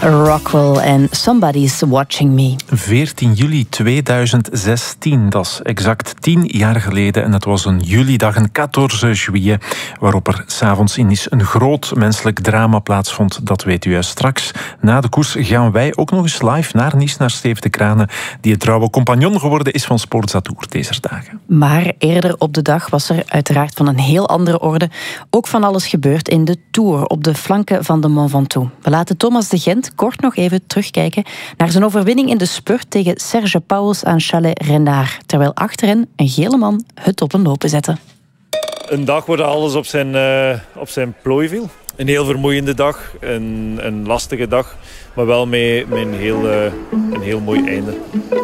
Rockwell en Somebody's Watching Me. 14 juli 2016, dat is exact 10 jaar geleden. En het was een julidag, een 14 juillet, waarop er 's avonds in Nice een groot menselijk drama plaatsvond. Dat weet u straks. Na de koers gaan wij ook nog eens live naar Nice, naar Steve de Kranen, die het trouwe compagnon geworden is van Sporza Tour deze dagen. Maar eerder op de dag was er uiteraard van een heel andere orde ook van alles gebeurd in de Tour, op de flanken van de Mont Ventoux. We laten Thomas de Gent kort nog even terugkijken naar zijn overwinning in de spurt tegen Serge Pauwels aan Chalais-Renard, terwijl achter hen een gele man het op een lopen zette. Een dag waar alles op zijn plooi viel. Een heel vermoeiende dag, een lastige dag, maar wel met een heel mooi einde.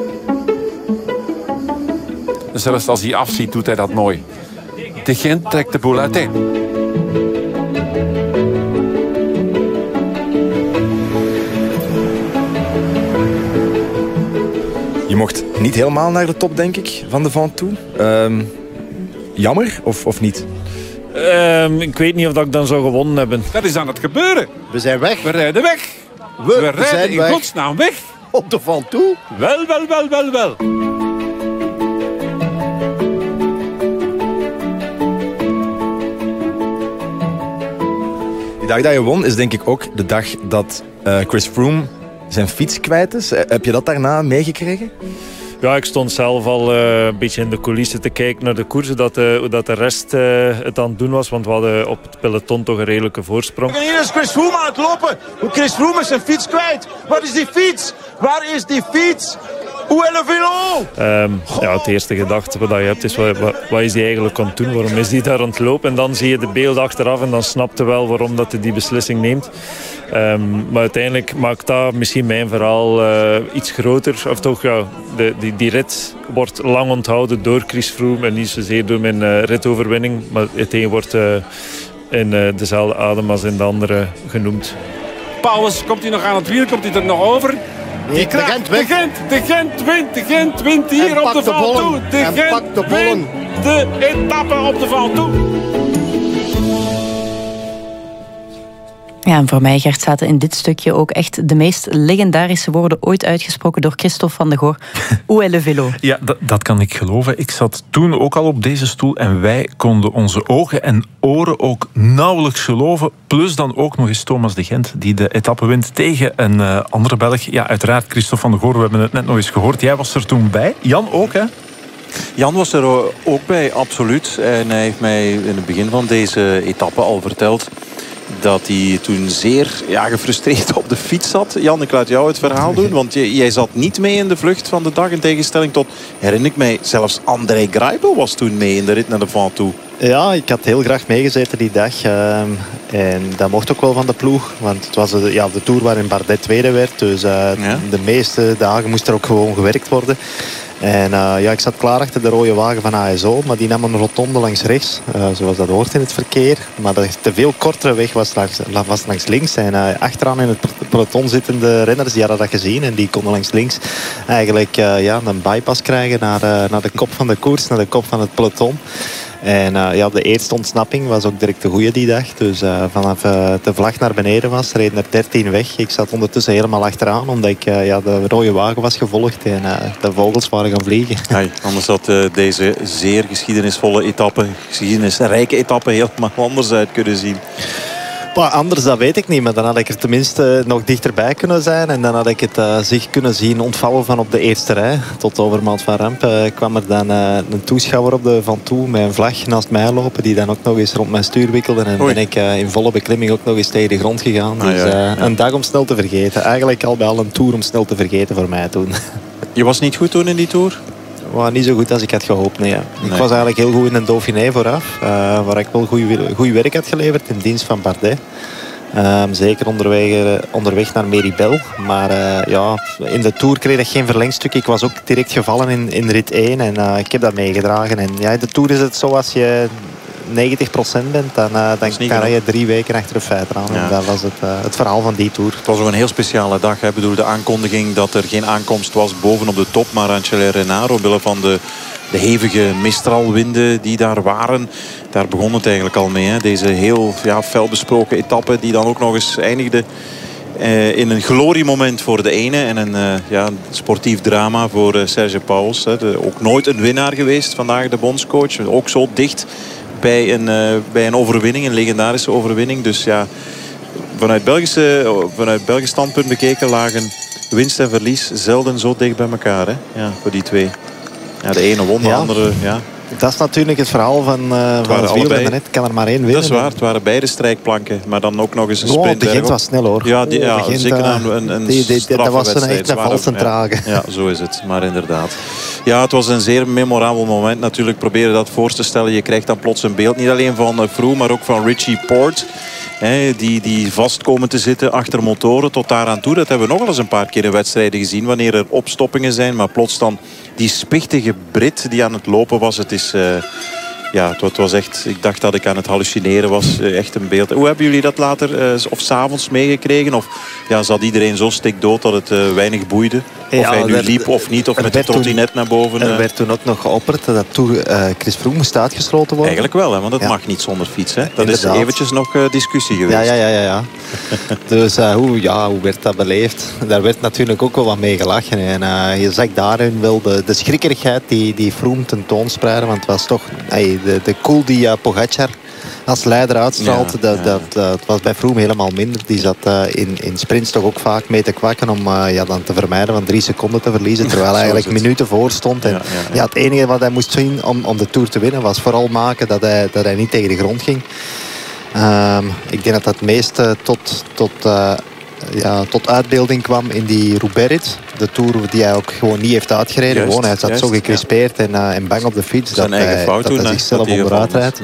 Zelfs als hij afziet, doet hij dat mooi. De Gent trekt de boel uiteen. Je mocht niet helemaal naar de top, denk ik, van de Ventoux. Jammer, of niet? Ik weet niet of ik dan zou gewonnen hebben. Dat is aan het gebeuren. We zijn weg. We rijden weg. We rijden in godsnaam weg. Op de Ventoux. Wel. Die dag dat je won is denk ik ook de dag dat Chris Froome zijn fiets kwijt is. Heb je dat daarna meegekregen? Ja, ik stond zelf al een beetje in de coulissen te kijken naar de koers, hoe dat de rest het aan het doen was. Want we hadden op het peloton toch een redelijke voorsprong. En hier is Chris Froome aan het lopen. Chris Froome is zijn fiets kwijt. Wat is die fiets? Waar is die fiets? Où est le vélo? Ja, het eerste gedachte wat je hebt is, wat is die eigenlijk aan het doen? Waarom is die daar aan het lopen? En dan zie je de beelden achteraf en dan snap je wel waarom dat hij die beslissing neemt. Maar uiteindelijk maakt dat misschien mijn verhaal iets groter. Of toch, ja, die rit wordt lang onthouden door Chris Froome en niet zozeer door mijn ritoverwinning. Maar het een wordt in dezelfde adem als in de andere genoemd. Pauwels, komt hij nog aan het wiel? Komt hij er nog over? Nee, de Gent weg. De Gent wint hier op de Ventoux. De Gent wint de etappe op de Ventoux. Ja, en voor mij, Gert, zaten in dit stukje ook echt de meest legendarische woorden ooit uitgesproken door Christophe van der Goor. Où est le vélo? Ja, dat kan ik geloven. Ik zat toen ook al op deze stoel en wij konden onze ogen en oren ook nauwelijks geloven. Plus dan ook nog eens Thomas de Gent, die de etappe wint tegen een andere Belg. Ja, uiteraard Christophe van der Goor, we hebben het net nog eens gehoord. Jij was er toen bij. Jan ook, hè? Jan was er ook bij, absoluut. En hij heeft mij in het begin van deze etappe al verteld dat hij toen zeer gefrustreerd op de fiets zat. Jan, ik laat jou het verhaal doen, want jij zat niet mee in de vlucht van de dag in tegenstelling tot, herinner ik mij, zelfs André Greipel was toen mee in de rit naar de Ventoux. Ja, ik had heel graag meegezeten die dag. En dat mocht ook wel van de ploeg. Want het was de Tour waarin Bardet tweede werd. Dus de meeste dagen moest er ook gewoon gewerkt worden. En ik zat klaar achter de rode wagen van ASO, maar die nam een rotonde langs rechts, zoals dat hoort in het verkeer. Maar de veel kortere weg was langs links. En achteraan in het peloton zittende renners, die hadden dat gezien en die konden langs links eigenlijk een bypass krijgen naar de kop van de koers, naar de kop van het peloton. En de eerste ontsnapping was ook direct de goede die dag. Dus vanaf de vlag naar beneden was, reden er 13 weg. Ik zat ondertussen helemaal achteraan, omdat ik de rode wagen was gevolgd en de vogels waren gaan vliegen. Hey, anders had deze zeer geschiedenisvolle etappe, geschiedenisrijke etappe, helemaal anders uit kunnen zien. Maar anders, dat weet ik niet. Maar dan had ik er tenminste nog dichterbij kunnen zijn. En dan had ik het zich kunnen zien ontvouwen van op de eerste rij. Tot over Mount van Ramp kwam er dan een toeschouwer op de Ventoux met een vlag naast mij lopen. Die dan ook nog eens rond mijn stuur wikkelde. En ben ik in volle beklimming ook nog eens tegen de grond gegaan. Dus een dag om snel te vergeten. Eigenlijk al bij al een Tour om snel te vergeten voor mij toen. Je was niet goed toen in die Tour? Maar niet zo goed als ik had gehoopt, nee. Ik was eigenlijk heel goed in een Dauphiné vooraf. Waar ik wel goed werk had geleverd in dienst van Bardet. Zeker onderweg naar Meribel. Maar in de Tour kreeg ik geen verlengstuk. Ik was ook direct gevallen in rit 1. En ik heb dat meegedragen. En in de Tour is het zo, als je 90% bent, dan kan je 3 weken achter de feiten aan. Ja. En dat was het verhaal van die Tour. Het was ook een heel speciale dag. Ik bedoel, de aankondiging dat er geen aankomst was bovenop de top, maar aan Chalais-Renard, omwille van de hevige Mistral-winden die daar waren. Daar begon het eigenlijk al mee. Hè. Deze heel fel besproken etappe die dan ook nog eens eindigde In een gloriemoment voor de ene en een sportief drama voor Serge Pauwels. Ook nooit een winnaar geweest vandaag, de bondscoach. Ook zo dicht bij een overwinning, een legendarische overwinning. Dus ja, vanuit Belgisch standpunt bekeken lagen winst en verlies zelden zo dicht bij elkaar. Hè? Ja, voor die twee. Ja, de ene won, de andere... Ja. Dat is natuurlijk het verhaal van het wielrennen. Het kan er maar één winnen. Dat is waar, het waren beide strijkplanken. Maar dan ook nog eens een sprint. Het begint was snel hoor. Ja, zeker een dat was echt een valse trage. Ja, zo is het. Maar inderdaad. Ja, het was een zeer memorabel moment. Natuurlijk proberen dat voor te stellen. Je krijgt dan plots een beeld. Niet alleen van Froome, maar ook van Richie Porte. Die vast komen te zitten achter motoren tot daaraan toe. Dat hebben we nog wel eens een paar keer in wedstrijden gezien. Wanneer er opstoppingen zijn. Maar plots dan die spichtige Brit die aan het lopen was. Het was echt... Ik dacht dat ik aan het hallucineren was. Echt een beeld. Hoe hebben jullie dat later of 's avonds meegekregen? Of zat iedereen zo stikdood dat het weinig boeide? Of hij nu liep of niet? Of met de trottinet naar boven? Er werd toen ook nog geopperd dat Chris Froome moest uitgesloten worden. Eigenlijk wel, hè, want dat mag niet zonder fiets. Hè? Dat inderdaad. Is eventjes nog discussie geweest. Ja. Dus hoe werd dat beleefd? Daar werd natuurlijk ook wel wat mee gelachen. En je zag daarin wel de schrikkerigheid die Froome tentoonspreidde. Want het was toch de cool die Pogacar als leider uitstraalt. Dat was bij Froome helemaal minder. Die zat in sprints toch ook vaak mee te kwakken om dan te vermijden van 3 seconden te verliezen. Terwijl hij eigenlijk minuten voor stond. En het enige wat hij moest zien om de Tour te winnen was vooral maken dat hij niet tegen de grond ging. Ik denk dat het meeste tot uitbeelding kwam in die Roubaix. De Tour die hij ook gewoon niet heeft uitgereden. Hij zat zo gecrispeerd en bang op de fiets dat hij zichzelf onderuit rijdt.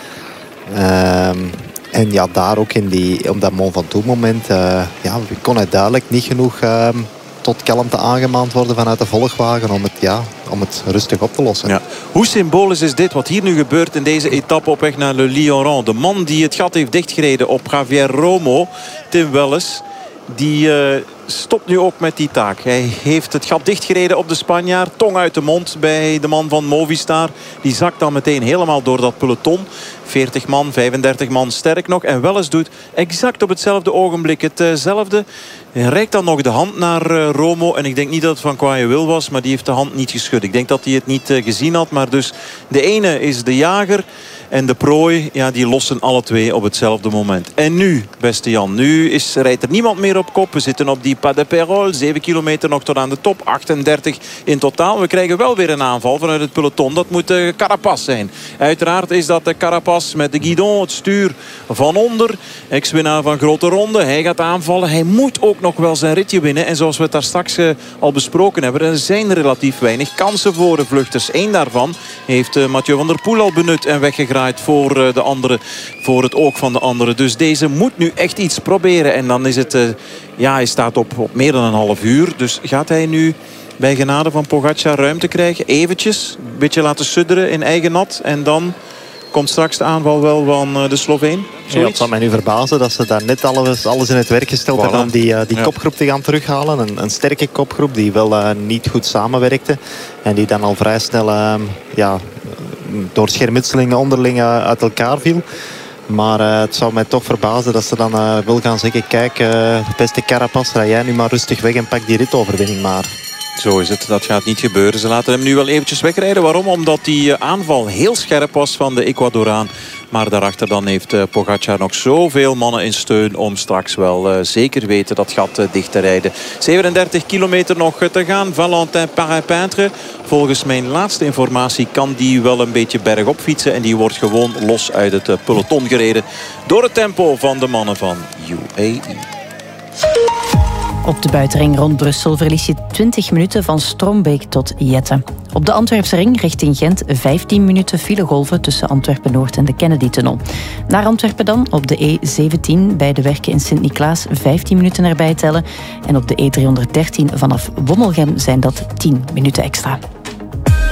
En daar ook op dat Mont Ventoux moment kon hij duidelijk niet genoeg tot kalmte aangemaand worden vanuit de volgwagen om het rustig op te lossen. Ja. Hoe symbolisch is dit wat hier nu gebeurt in deze etappe op weg naar Le Lioran? De man die het gat heeft dichtgereden op Javier Romo, Tim Welles, die stopt nu ook met die taak. Hij heeft het gat dichtgereden op de Spanjaard. Tong uit de mond bij de man van Movistar. Die zakt dan meteen helemaal door dat peloton. 40 man, 35 man sterk nog. En Welles doet exact op hetzelfde ogenblik hetzelfde. Hij reikt dan nog de hand naar Romo. En ik denk niet dat het van kwaaie wil was. Maar die heeft de hand niet geschud. Ik denk dat hij het niet gezien had. Maar dus de ene is de jager. En de prooi, die lossen alle twee op hetzelfde moment. En nu, beste Jan, rijdt er niemand meer op kop. We zitten op die Pas de Pérol. 7 kilometer nog tot aan de top. 38 in totaal. We krijgen wel weer een aanval vanuit het peloton. Dat moet Carapaz zijn. Uiteraard is dat de Carapaz met de guidon, het stuur van onder. Ex-winnaar van Grote Ronde. Hij gaat aanvallen. Hij moet ook nog wel zijn ritje winnen. En zoals we het daar straks al besproken hebben, er zijn relatief weinig kansen voor de vluchters. Eén daarvan heeft Mathieu van der Poel al benut en weggegraaid voor de andere, voor het oog van de andere. Dus deze moet nu echt iets proberen. En dan is het, hij staat op meer dan een half uur. Dus gaat hij nu bij genade van Pogacar ruimte krijgen? Eventjes, een beetje laten sudderen in eigen nat. En dan komt straks de aanval wel van de Sloveen. Het zal mij nu verbazen dat ze daar net alles in het werk gesteld hebben om die kopgroep te gaan terughalen. Een sterke kopgroep die wel niet goed samenwerkte. En die dan al vrij snel door schermutselingen onderling uit elkaar viel. Maar het zou mij toch verbazen dat ze dan wil gaan zeggen, kijk, beste Carapaz, rij jij nu maar rustig weg en pak die ritoverwinning maar. Zo is het, dat gaat niet gebeuren. Ze laten hem nu wel eventjes wegrijden. Waarom? Omdat die aanval heel scherp was van de Ecuadoraan. Maar daarachter dan heeft Pogacar nog zoveel mannen in steun om straks wel zeker weten dat gat dicht te rijden. 37 kilometer nog te gaan. Valentin Parapintre. Volgens mijn laatste informatie kan die wel een beetje bergop fietsen. En die wordt gewoon los uit het peloton gereden door het tempo van de mannen van UAE. Op de buitenring rond Brussel verlies je 20 minuten van Strombeek tot Jette. Op de Antwerpse ring richting Gent 15 minuten filegolven tussen Antwerpen-Noord en de Kennedy-tunnel. Naar Antwerpen dan op de E17 bij de werken in Sint-Niklaas 15 minuten erbij tellen. En op de E313 vanaf Wommelgem zijn dat 10 minuten extra.